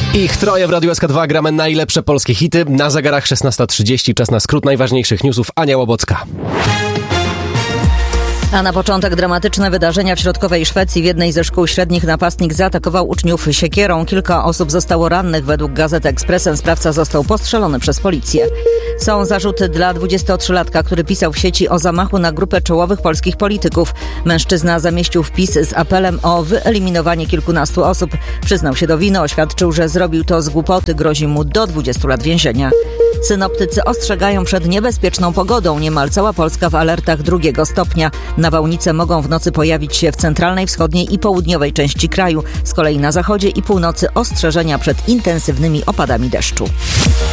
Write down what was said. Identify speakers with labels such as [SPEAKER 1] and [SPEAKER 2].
[SPEAKER 1] Ich troje w Radiu SK2 gramy najlepsze polskie hity. Na zegarach 16:30, czas na skrót najważniejszych newsów. Ania Łobocka.
[SPEAKER 2] A na początek dramatyczne wydarzenia w środkowej Szwecji. W jednej ze szkół średnich napastnik zaatakował uczniów siekierą. Kilka osób zostało rannych. Według Gazety Expressen sprawca został postrzelony przez policję. Są zarzuty dla 23-latka, który pisał w sieci o zamachu na grupę czołowych polskich polityków. Mężczyzna zamieścił wpis z apelem o wyeliminowanie kilkunastu osób. Przyznał się do winy, oświadczył, że zrobił to z głupoty. Grozi mu do 20 lat więzienia. Synoptycy ostrzegają przed niebezpieczną pogodą. Niemal cała Polska w alertach 2 stopnia. Nawałnice mogą w nocy pojawić się w centralnej, wschodniej i południowej części kraju. Z kolei na zachodzie i północy ostrzeżenia przed intensywnymi opadami deszczu.